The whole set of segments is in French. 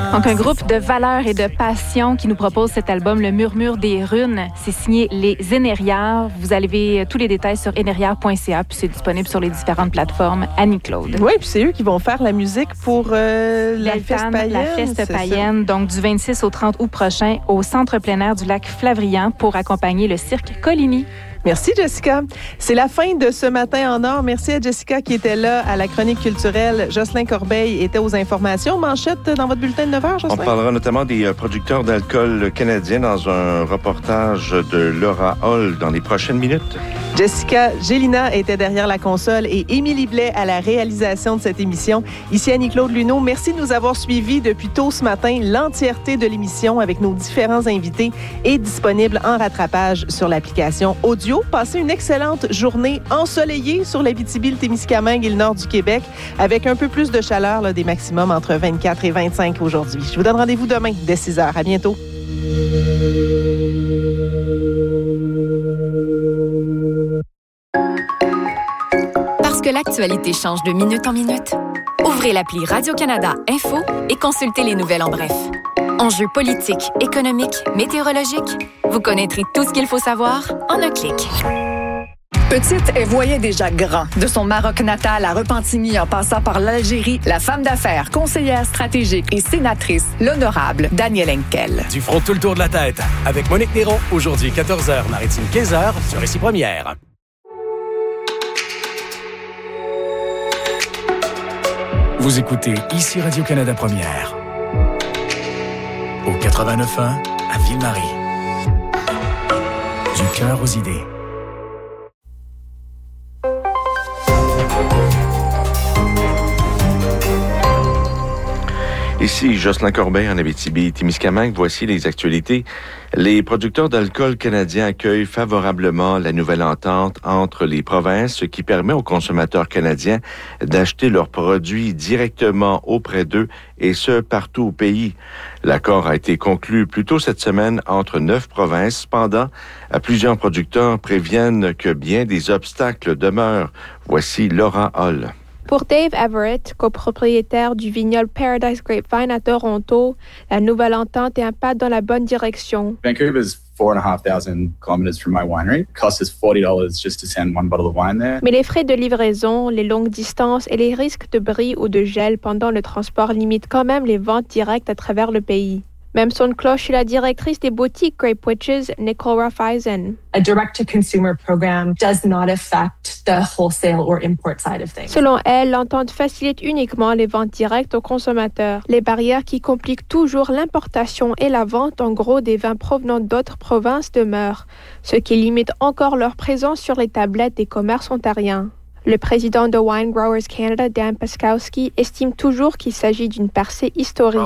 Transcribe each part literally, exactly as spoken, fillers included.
Donc, un groupe de valeurs et de passion qui nous propose cet album, Le Murmure des Runes. C'est signé Les Énériards. Vous avez tous les détails sur énériards point c a, puis c'est disponible sur les différentes plateformes Annie-Claude. Oui, puis c'est eux qui vont faire la musique pour euh, la feste païenne. La feste païenne, donc du vingt-six au trente août prochain, au Centre plein air du lac Flavrian pour accompagner le cirque Coligny. Merci, Jessica. C'est la fin de ce matin en or. Merci à Jessica qui était là à la chronique culturelle. Jocelyn Corbeil était aux informations. Manchette dans votre bulletin de neuf heures, Jocelyn? On parlera notamment des producteurs d'alcool canadiens dans un reportage de Laura Hall dans les prochaines minutes. Jessica Gélina était derrière la console et Émilie Blais à la réalisation de cette émission. Ici Annie-Claude Luneau. Merci de nous avoir suivis depuis tôt ce matin. L'entièreté de l'émission avec nos différents invités est disponible en rattrapage sur l'application audio. Passez une excellente journée ensoleillée sur l'Abitibi-Témiscamingue et le nord du Québec avec un peu plus de chaleur, là, des maximums entre vingt-quatre et vingt-cinq aujourd'hui. Je vous donne rendez-vous demain dès six heures. À bientôt. Parce que l'actualité change de minute en minute, ouvrez l'appli Radio-Canada Info et consultez les nouvelles en bref. Enjeux politiques, économiques, météorologiques, vous connaîtrez tout ce qu'il faut savoir en un clic. Petite, elle voyait déjà grand. De son Maroc natal à Repentigny en passant par l'Algérie, la femme d'affaires, conseillère stratégique et sénatrice, l'honorable Danielle Henkel. Du front tout le tour de la tête avec Monique Néron, aujourd'hui quatorze heures, Maritime quinze heures sur Récit Première. Vous écoutez ici Radio-Canada Première. Au quatre-vingt-neuf un à Ville-Marie. Du cœur aux idées. Ici Jocelyn Corbeil en Abitibi-Témiscamingue. Voici les actualités. Les producteurs d'alcool canadiens accueillent favorablement la nouvelle entente entre les provinces, ce qui permet aux consommateurs canadiens d'acheter leurs produits directement auprès d'eux, et ce, partout au pays. L'accord a été conclu plus tôt cette semaine entre neuf provinces. Cependant, plusieurs producteurs préviennent que bien des obstacles demeurent. Voici Laura Hall. Pour Dave Everett, copropriétaire du vignoble Paradise Grapevine à Toronto, la nouvelle entente est un pas dans la bonne direction. Vancouver's four and a half thousand kilometers from my winery. It costs us forty dollars just to send one bottle of wine there. Mais les frais de livraison, les longues distances et les risques de bris ou de gel pendant le transport limitent quand même les ventes directes à travers le pays. Même son de cloche chez la directrice des boutiques Grape Witches, Nicole Raiffeisen. A direct-to-consumer program does not affect the wholesale or import side of things. Selon elle, l'entente facilite uniquement les ventes directes aux consommateurs. Les barrières qui compliquent toujours l'importation et la vente en gros des vins provenant d'autres provinces demeurent, ce qui limite encore leur présence sur les tablettes des commerces ontariens. Le président de Wine Growers Canada, Dan Paskowski, estime toujours qu'il s'agit d'une percée historique.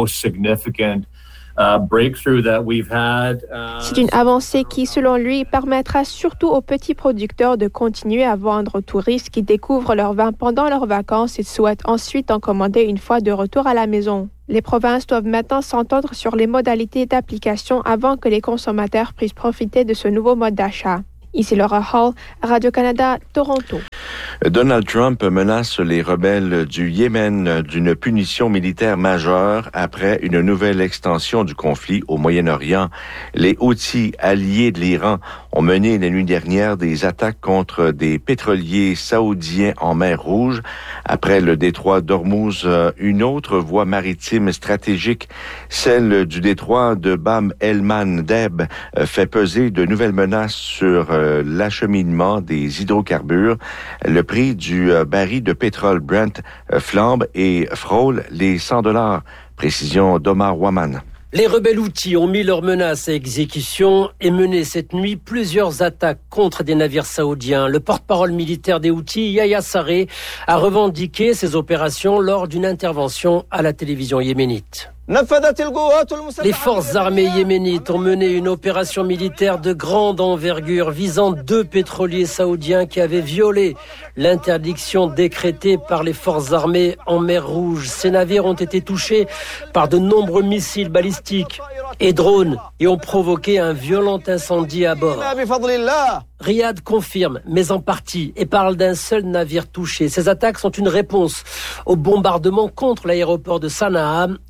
Uh, breakthrough that we've had. Uh, C'est une avancée qui, selon lui, permettra surtout aux petits producteurs de continuer à vendre aux touristes qui découvrent leur vin pendant leurs vacances et souhaitent ensuite en commander une fois de retour à la maison. Les provinces doivent maintenant s'entendre sur les modalités d'application avant que les consommateurs puissent profiter de ce nouveau mode d'achat. Ici Laura Hall, Radio-Canada, Toronto. Donald Trump menace les rebelles du Yémen d'une punition militaire majeure après une nouvelle extension du conflit au Moyen-Orient. Les Houthis, alliés de l'Iran, ont mené la nuit dernière des attaques contre des pétroliers saoudiens en mer Rouge. Après le détroit d'Ormuz, une autre voie maritime stratégique, celle du détroit de Bab el-Mandeb, fait peser de nouvelles menaces sur l'acheminement des hydrocarbures. Le prix du baril de pétrole Brent flambe et frôle les cent dollars. Précision d'Omar Waman. Les rebelles Houthis ont mis leurs menaces à exécution et mené cette nuit plusieurs attaques contre des navires saoudiens. Le porte-parole militaire des Houthis, Yahya Sarré, a revendiqué ces opérations lors d'une intervention à la télévision yéménite. Les forces armées yéménites ont mené une opération militaire de grande envergure visant deux pétroliers saoudiens qui avaient violé l'interdiction décrétée par les forces armées en mer Rouge. Ces navires ont été touchés par de nombreux missiles balistiques et drones et ont provoqué un violent incendie à bord. Riyad confirme, mais en partie, et parle d'un seul navire touché. Ces attaques sont une réponse au bombardement contre l'aéroport de Sanaa, la capitale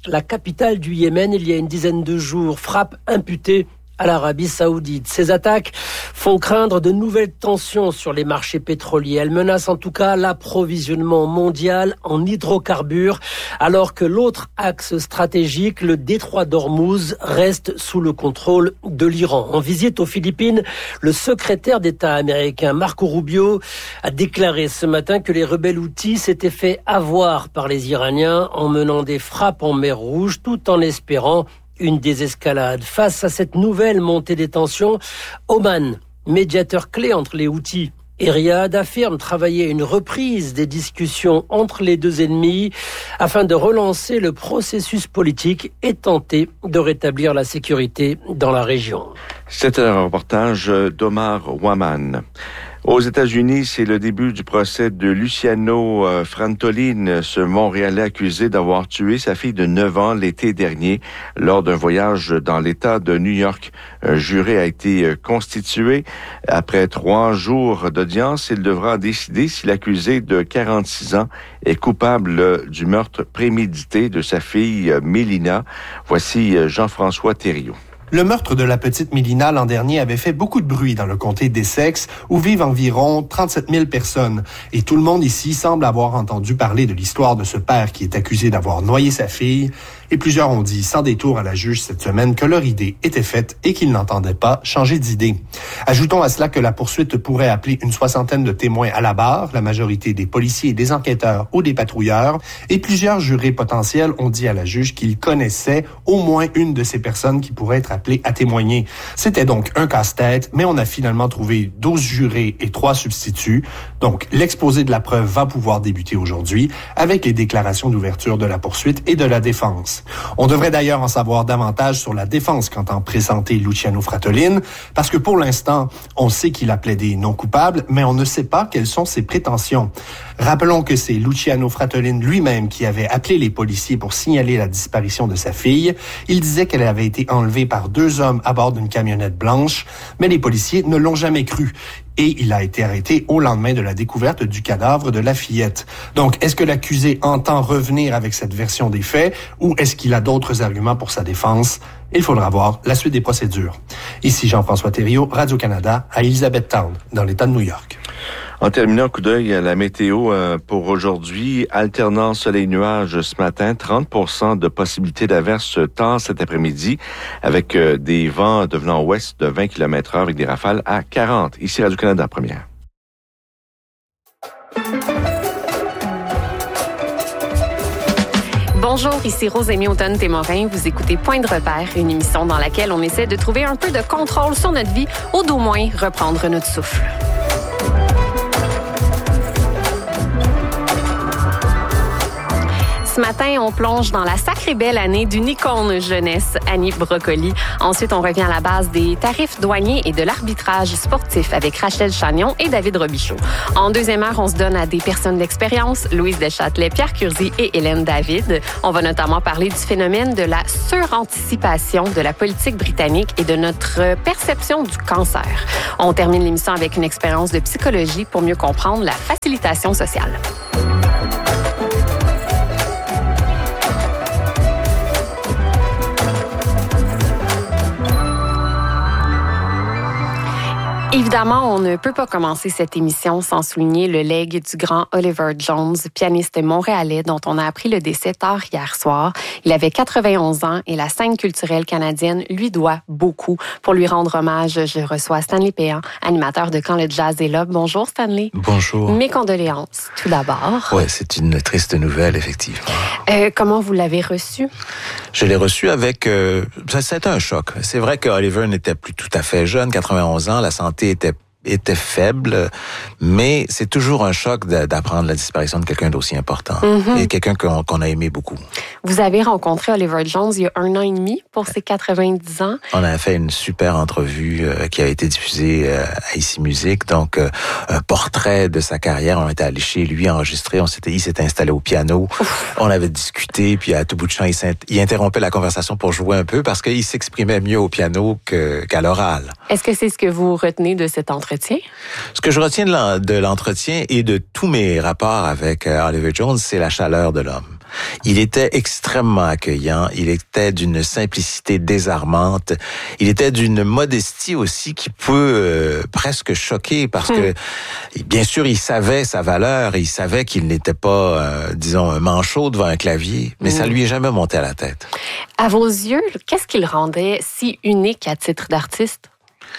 capitale du Yémen il y a une dizaine de jours. Frappe imputée à l'Arabie Saoudite. Ces attaques font craindre de nouvelles tensions sur les marchés pétroliers. Elles menacent en tout cas l'approvisionnement mondial en hydrocarbures, alors que l'autre axe stratégique, le détroit d'Ormuz, reste sous le contrôle de l'Iran. En visite aux Philippines, le secrétaire d'État américain Marco Rubio a déclaré ce matin que les rebelles houthis s'étaient fait avoir par les Iraniens en menant des frappes en mer Rouge, tout en espérant une désescalade. Face à cette nouvelle montée des tensions, Oman, médiateur clé entre les Houthis et Riyad, affirme travailler à une reprise des discussions entre les deux ennemis afin de relancer le processus politique et tenter de rétablir la sécurité dans la région. C'était un reportage d'Omar Waman. Aux États-Unis, c'est le début du procès de Luciano Frantolin, ce Montréalais accusé d'avoir tué sa fille de neuf ans l'été dernier lors d'un voyage dans l'État de New York. Un juré a été constitué. Après trois jours d'audience, il devra décider si l'accusé de quarante-six ans est coupable du meurtre prémédité de sa fille Mélina. Voici Jean-François Thériault. Le meurtre de la petite Mélina l'an dernier avait fait beaucoup de bruit dans le comté d'Essex, où vivent environ trente-sept mille personnes. Et tout le monde ici semble avoir entendu parler de l'histoire de ce père qui est accusé d'avoir noyé sa fille. Et plusieurs ont dit sans détour à la juge cette semaine que leur idée était faite et qu'ils n'entendaient pas changer d'idée. Ajoutons à cela que la poursuite pourrait appeler une soixantaine de témoins à la barre, la majorité des policiers, des enquêteurs ou des patrouilleurs. Et plusieurs jurés potentiels ont dit à la juge qu'ils connaissaient au moins une de ces personnes qui pourrait être appelée à témoigner. C'était donc un casse-tête, mais on a finalement trouvé douze jurés et trois substituts. Donc, l'exposé de la preuve va pouvoir débuter aujourd'hui avec les déclarations d'ouverture de la poursuite et de la défense. On devrait d'ailleurs en savoir davantage sur la défense qu'entend présenter Luciano Frantolin, parce que pour l'instant, on sait qu'il a plaidé non coupable, mais on ne sait pas quelles sont ses prétentions. Rappelons que c'est Luciano Frantolin lui-même qui avait appelé les policiers pour signaler la disparition de sa fille. Il disait qu'elle avait été enlevée par deux hommes à bord d'une camionnette blanche, mais les policiers ne l'ont jamais cru. Et il a été arrêté au lendemain de la découverte du cadavre de la fillette. Donc, est-ce que l'accusé entend revenir avec cette version des faits ou est-ce qu'il a d'autres arguments pour sa défense? Il faudra voir la suite des procédures. Ici Jean-François Thériault, Radio-Canada, à Elizabethtown, dans l'État de New York. En terminant, coup d'œil à la météo pour aujourd'hui. Alternant soleil-nuages ce matin, trente pour cent de possibilité d'averse tard cet après-midi avec des vents devenant ouest de vingt kilomètres heure avec des rafales à quarante. Ici Radio-Canada, première. Bonjour, ici Rosémie Automne-Témorin. Vous écoutez Point de repère, une émission dans laquelle on essaie de trouver un peu de contrôle sur notre vie ou d'au moins reprendre notre souffle. Ce matin, on plonge dans la sacrée belle année d'une icône jeunesse, Annie Brocoli. Ensuite, on revient à la base des tarifs douaniers et de l'arbitrage sportif avec Rachel Chagnon et David Robichaud. En deuxième heure, on se donne à des personnes d'expérience, Louise Deschâtelet, Pierre Curzi et Hélène David. On va notamment parler du phénomène de la suranticipation de la politique britannique et de notre perception du cancer. On termine l'émission avec une expérience de psychologie pour mieux comprendre la facilitation sociale. Évidemment, on ne peut pas commencer cette émission sans souligner le legs du grand Oliver Jones, pianiste montréalais dont on a appris le décès tard hier soir. Il avait quatre-vingt-onze ans et la scène culturelle canadienne lui doit beaucoup. Pour lui rendre hommage, je reçois Stanley Péan, animateur de Quand le jazz est là. Bonjour Stanley. Bonjour. Mes condoléances, tout d'abord. Oui, c'est une triste nouvelle, effectivement. Euh, comment vous l'avez reçu? Je l'ai reçu avec... Euh, ça, c'était un choc. C'est vrai que Oliver n'était plus tout à fait jeune, quatre-vingt-onze ans, la santé était était faible, mais c'est toujours un choc d'apprendre la disparition de quelqu'un d'aussi important mm-hmm. et quelqu'un qu'on, qu'on a aimé beaucoup. Vous avez rencontré Oliver Jones il y a un an et demi pour ses quatre-vingt-dix ans. On a fait une super entrevue euh, qui a été diffusée euh, à Ici Musique, donc euh, un portrait de sa carrière. On était allé chez lui enregistrer, on s'était, il s'était installé au piano, Ouf. On avait discuté, puis à tout bout de champ, il, il interrompait la conversation pour jouer un peu parce qu'il s'exprimait mieux au piano que, qu'à l'oral. Est-ce que c'est ce que vous retenez de cet entretien? Ce que je retiens de l'entretien et de tous mes rapports avec Oliver Jones, c'est la chaleur de l'homme. Il était extrêmement accueillant. Il était d'une simplicité désarmante. Il était d'une modestie aussi qui peut euh, presque choquer parce que, bien sûr, il savait sa valeur. Il savait qu'il n'était pas, euh, disons, un manchot devant un clavier, mais mmh. ça lui est jamais monté à la tête. À vos yeux, qu'est-ce qui le rendait si unique à titre d'artiste?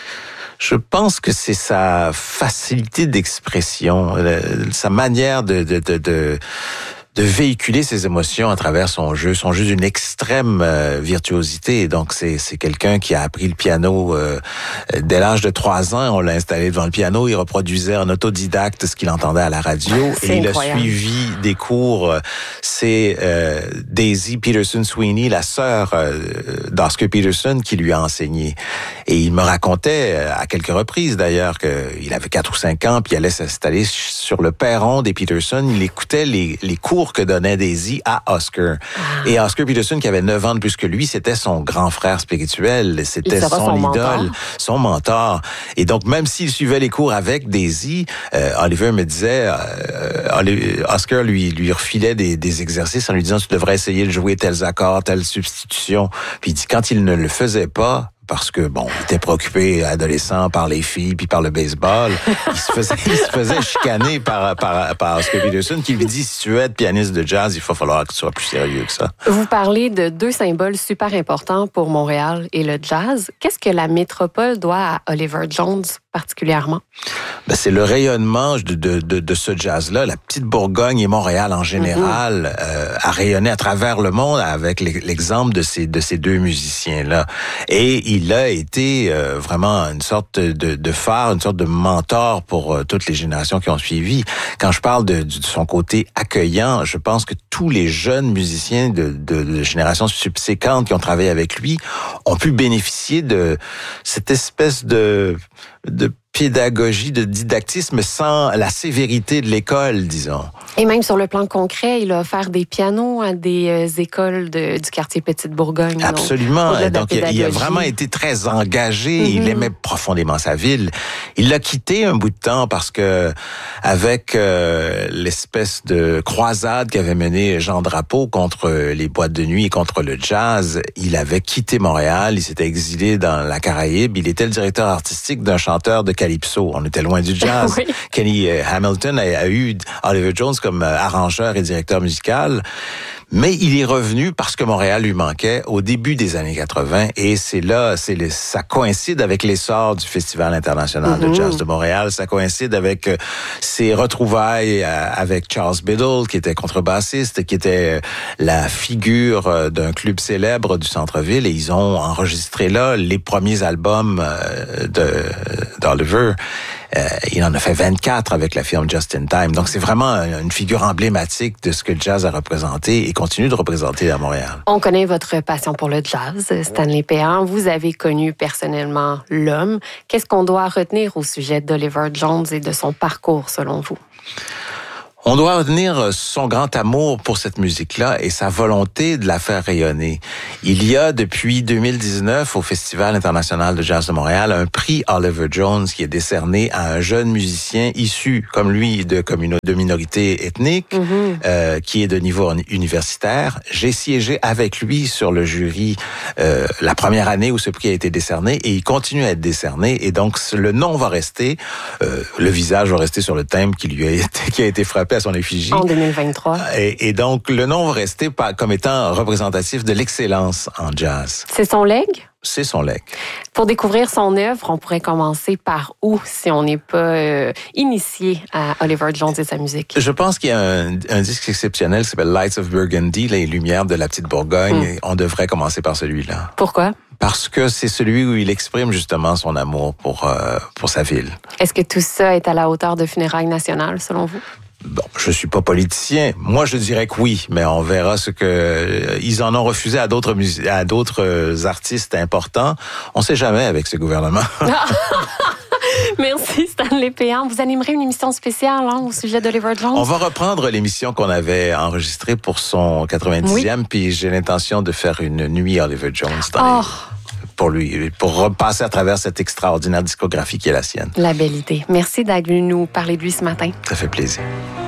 Je pense que c'est sa facilité d'expression, sa manière de, de, de, de, de véhiculer ses émotions à travers son jeu, son jeu d'une extrême euh, virtuosité. Donc, c'est, c'est quelqu'un qui a appris le piano euh, dès l'âge de trois ans. On l'a installé devant le piano. Il reproduisait en autodidacte ce qu'il entendait à la radio. C'est et il incroyable. A suivi des cours. C'est euh, Daisy Peterson Sweeney, la sœur euh, d'Oscar Peterson, qui lui a enseigné. Et il me racontait, à quelques reprises d'ailleurs, qu'il avait quatre ou cinq ans, puis il allait s'installer sur le perron des Peterson. Il écoutait les, les cours que donnait Daisy à Oscar. Ah. Et Oscar Peterson, qui avait neuf ans de plus que lui, c'était son grand frère spirituel. C'était son, son idole, mentor. son mentor. Et donc, même s'il suivait les cours avec Daisy, euh, Oliver me disait, euh, Oscar lui, lui refilait des, des exercices en lui disant, tu devrais essayer de jouer tels accords, telle substitution. Puis il dit, quand il ne le faisait pas, parce que, bon, il était préoccupé, adolescent, par les filles puis par le baseball. Il se faisait, il se faisait chicaner par, par, par Oscar Peterson qui lui dit, si tu veux être pianiste de jazz, il va falloir que tu sois plus sérieux que ça. Vous parlez de deux symboles super importants pour Montréal et le jazz. Qu'est-ce que la métropole doit à Oliver Jones particulièrement? Ben, c'est le rayonnement de, de, de, de ce jazz-là. La petite Bourgogne et Montréal en général mm-hmm. euh, a rayonné à travers le monde avec l'exemple de ces, de ces deux musiciens-là. Et il Il a été euh, vraiment une sorte de, de phare, une sorte de mentor pour euh, toutes les générations qui ont suivi. Quand je parle de, de son côté accueillant, je pense que tous les jeunes musiciens de, de, de générations subséquentes qui ont travaillé avec lui ont pu bénéficier de cette espèce de, de pédagogie, de didactisme sans la sévérité de l'école, disons. Et même sur le plan concret, il a offert des pianos à des euh, écoles de, du quartier Petite-Bourgogne. Absolument. Donc, donc il, a, il a vraiment été très engagé. Mm-hmm. Il aimait profondément sa ville. Il l'a quitté un bout de temps parce que, avec euh, l'espèce de croisade qu'avait menée Jean Drapeau contre les boîtes de nuit et contre le jazz, il avait quitté Montréal. Il s'était exilé dans la Caraïbe. Il était le directeur artistique d'un chanteur de calypso. On était loin du jazz. Oui. Kenny Hamilton a, a eu Oliver Jones comme arrangeur et directeur musical. Mais il est revenu parce que Montréal lui manquait au début des années quatre-vingts et c'est là, c'est le, ça coïncide avec l'essor du Festival international mm-hmm. de jazz de Montréal. Ça coïncide avec euh, ses retrouvailles euh, avec Charles Biddle, qui était contrebassiste, qui était euh, la figure euh, d'un club célèbre du centre-ville et ils ont enregistré là les premiers albums euh, de d'Oliver. Euh, il en a fait vingt-quatre avec la firme Just in Time. Donc, c'est vraiment une figure emblématique de ce que le jazz a représenté et continue de représenter à Montréal. On connaît votre passion pour le jazz, Stanley Péan. Vous avez connu personnellement l'homme. Qu'est-ce qu'on doit retenir au sujet d'Oliver Jones et de son parcours, selon vous? On doit retenir son grand amour pour cette musique-là et sa volonté de la faire rayonner. Il y a depuis deux mille dix-neuf au Festival international de jazz de Montréal un prix Oliver Jones qui est décerné à un jeune musicien issu, comme lui, de communautés de minorités ethniques, mm-hmm. euh, qui est de niveau universitaire. J'ai siégé avec lui sur le jury euh, la première année où ce prix a été décerné et il continue à être décerné et donc le nom va rester, euh, le visage va rester sur le thème qui lui a été, qui a été frappé à son effigie. En deux mille vingt-trois. Et, et donc, le nom va rester par, comme étant représentatif de l'excellence en jazz. C'est son legs? C'est son legs. Pour découvrir son œuvre, on pourrait commencer par où si on n'est pas euh, initié à Oliver Jones et sa musique? Je pense qu'il y a un, un disque exceptionnel qui s'appelle Lights of Burgundy, les lumières de la petite Bourgogne. Mm. On devrait commencer par celui-là. Pourquoi? Parce que c'est celui où il exprime justement son amour pour, euh, pour sa ville. Est-ce que tout ça est à la hauteur de Funérailles nationales, selon vous? Bon, je suis pas politicien. Moi, je dirais que oui, mais on verra ce que euh, ils en ont refusé à d'autres mus- à d'autres euh, artistes importants. On sait jamais avec ce gouvernement. Merci Stanley Péan. Vous animerez une émission spéciale hein, au sujet d'Oliver Jones. On va reprendre l'émission qu'on avait enregistrée pour son quatre-vingt-dixième, oui. Puis j'ai l'intention de faire une nuit Oliver Jones dans oh. les... pour lui, pour repasser à travers cette extraordinaire discographie qui est la sienne. La belle idée. Merci d'être venu nous parler de lui ce matin. Ça fait plaisir.